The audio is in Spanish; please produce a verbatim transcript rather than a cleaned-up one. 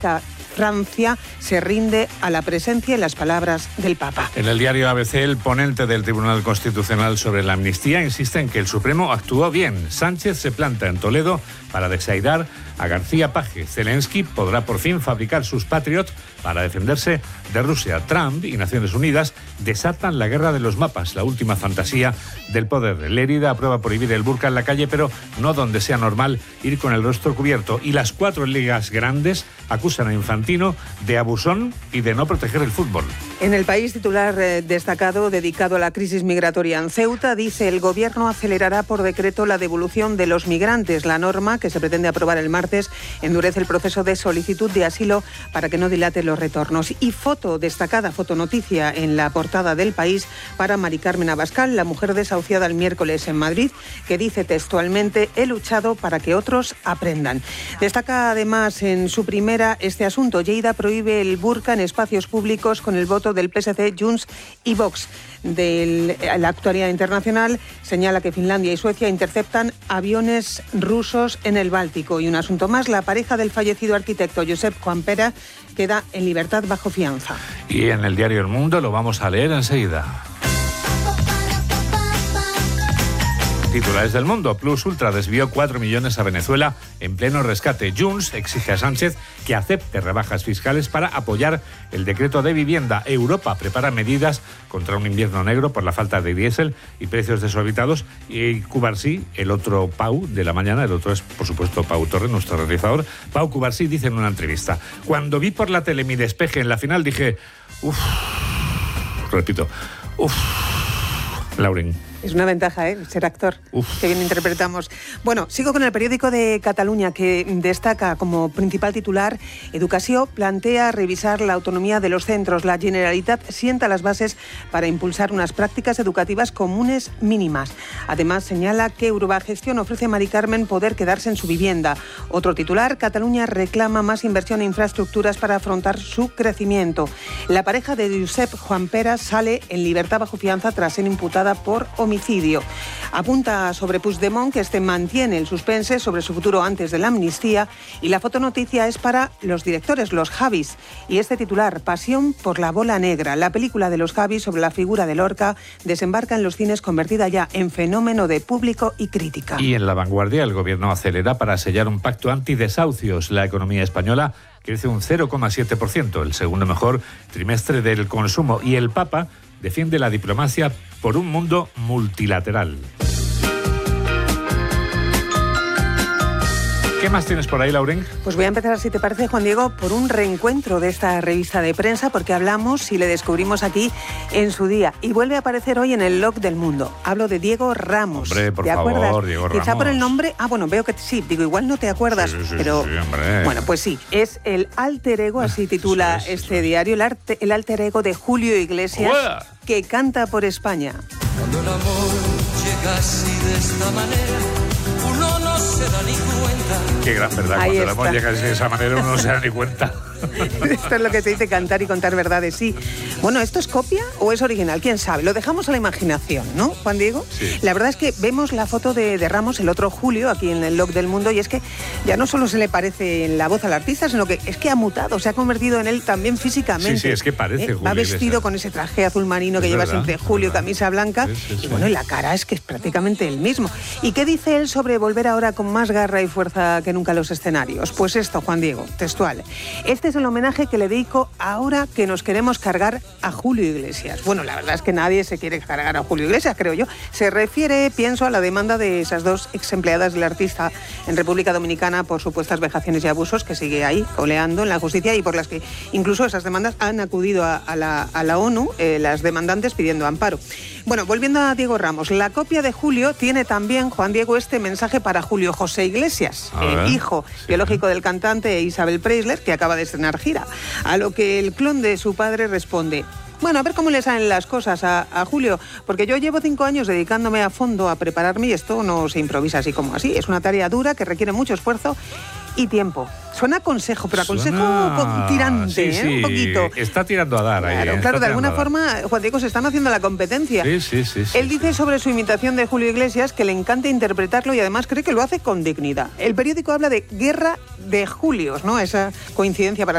Francia se rinde a la presencia y las palabras del Papa. En el diario A B C, el ponente del Tribunal Constitucional sobre la amnistía insiste en que el Supremo actuó bien. Sánchez se planta en Toledo para desairar a García Paje. Zelensky podrá por fin fabricar sus Patriot para defenderse de Rusia. Trump y Naciones Unidas desatan la guerra de los mapas, la última fantasía del poder. Lérida aprueba prohibir el burka en la calle, pero no donde sea normal ir con el rostro cubierto. Y las cuatro ligas grandes acusan a Infantino de abusón y de no proteger el fútbol. En El País, titular eh, destacado dedicado a la crisis migratoria en Ceuta, dice: el Gobierno acelerará por decreto la devolución de los migrantes. La norma, que se pretende aprobar el martes, endurece el proceso de solicitud de asilo para que no dilate los retornos. Y foto destacada, fotonoticia en la portada del País para Mari Carmen Abascal, la mujer desahuciada el miércoles en Madrid, que dice textualmente: he luchado para que otros aprendan. Destaca además en su primera este asunto: Lleida prohíbe el burka en espacios públicos con el voto del P S C, Junts y Vox. De la actualidad internacional señala que Finlandia y Suecia interceptan aviones rusos en el Báltico. Y un asunto más: la pareja del fallecido arquitecto Josep Juanpera queda en libertad bajo fianza. Y en el diario El Mundo lo vamos a leer enseguida. Titulares del Mundo. Plus Ultra desvió cuatro millones a Venezuela en pleno rescate. Junts exige a Sánchez que acepte rebajas fiscales para apoyar el decreto de vivienda. Europa prepara medidas contra un invierno negro por la falta de diésel y precios desorbitados. Y Cubarsí, el otro Pau de la mañana, el otro es, por supuesto, Pau Torres, nuestro realizador. Pau Cubarsí dice en una entrevista: cuando vi por la tele mi despeje en la final dije, uff, repito, uff, Lauren. Es una ventaja, ¿eh? Ser actor. Uf. Que bien interpretamos. Bueno, sigo con el periódico de Cataluña, que destaca como principal titular: Educació plantea revisar la autonomía de los centros. La Generalitat sienta las bases para impulsar unas prácticas educativas comunes mínimas. Además, señala que Urbagestión ofrece a Mari Carmen poder quedarse en su vivienda. Otro titular: Cataluña reclama más inversión en infraestructuras para afrontar su crecimiento. La pareja de Josep Juanpera sale en libertad bajo fianza tras ser imputada por homicidio. Homicidio. Apunta sobre Puigdemont que este mantiene el suspense sobre su futuro antes de la amnistía, y la fotonoticia es para los directores, los Javis, y este titular: Pasión por la bola negra. La película de los Javis sobre la figura de Lorca desembarca en los cines, convertida ya en fenómeno de público y crítica. Y en La Vanguardia, el Gobierno acelera para sellar un pacto antidesahucios. La economía española crece un cero coma siete por ciento, el segundo mejor trimestre del consumo, y el Papa defiende la diplomacia por un mundo multilateral. ¿Qué más tienes por ahí, Lauren? Pues voy a empezar, si te parece, Juan Diego, por un reencuentro de esta revista de prensa, porque hablamos y le descubrimos aquí en su día. Y vuelve a aparecer hoy en el Log del Mundo. Hablo de Diego Ramos. Hombre, por ¿Te favor, acuerdas? Diego Ramos. Quizá por el nombre. Ah, bueno, veo que sí. Digo, igual no te acuerdas, sí, sí, pero... Sí, sí, hombre. Bueno, pues sí. Es el alter ego, así titula eso es, este eso diario, el, arte, el alter ego de Julio Iglesias, ¡Uah! Que canta por España. Cuando el amor llega así de esta manera, uno no se da ni cuenta. Qué gran verdad, Ahí cuando el amor está. llega así de esa manera uno no se da ni cuenta. Esto es lo que se dice cantar y contar verdades, sí. Bueno, ¿esto es copia o es original? ¿Quién sabe? Lo dejamos a la imaginación, ¿no, Juan Diego? Sí. La verdad es que vemos la foto de, de Ramos, el otro Julio, aquí en el Log del Mundo, y es que ya no solo se le parece en la voz al artista, sino que es que ha mutado, se ha convertido en él también físicamente. Sí, sí, es que parece ¿Eh? Julio Va vestido Iglesias. con ese traje azul marino que Es lleva verdad, siempre Julio, es verdad. camisa blanca, Sí, sí, sí. y bueno, y la cara es que es prácticamente el mismo. ¿Y qué dice él sobre volver ahora con más garra y fuerza que nunca a los escenarios? Pues esto, Juan Diego, textual: este es el homenaje que le dedico ahora que nos queremos cargar a Julio Iglesias. Bueno, la verdad es que nadie se quiere cargar a Julio Iglesias, creo yo. Se refiere, pienso, a la demanda de esas dos ex empleadas del artista en República Dominicana por supuestas vejaciones y abusos, que sigue ahí coleando en la justicia, y por las que incluso esas demandas han acudido a, a, la, a la ONU, eh, las demandantes, pidiendo amparo. Bueno, volviendo a Diego Ramos, la copia de Julio tiene también, Juan Diego, este mensaje para Julio José Iglesias, A el ver, hijo sí. biológico del cantante Isabel Preisler, que acaba de estrenar gira. A lo que el clon de su padre responde: bueno, a ver cómo le salen las cosas a, a Julio, porque yo llevo cinco años dedicándome a fondo a prepararme, y esto no se improvisa así como así. Es una tarea dura que requiere mucho esfuerzo y tiempo. Suena a consejo, pero a consejo Suena... con tirante, sí, ¿eh? sí. Un poquito. Está tirando a dar ahí. Claro, ¿eh? claro, Está de alguna tirando a dar. forma, Juan Diego, se están haciendo la competencia. Sí, sí, sí. sí Él dice sí. sobre su imitación de Julio Iglesias que le encanta interpretarlo y además cree que lo hace con dignidad. El periódico habla de guerra de Julios, ¿no? Esa coincidencia para